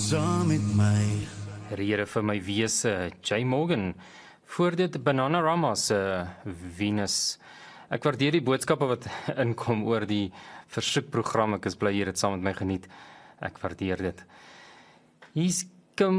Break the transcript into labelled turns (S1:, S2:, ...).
S1: saam met my.
S2: Rede vir my wese, Jay Morgan. Voor dit Bananarama se Venus. Ek waardeer die boodskappe wat inkom oor die versoekprogram. Ek is bly jy het dit saam met my geniet. Ek waardeer dit. Hier's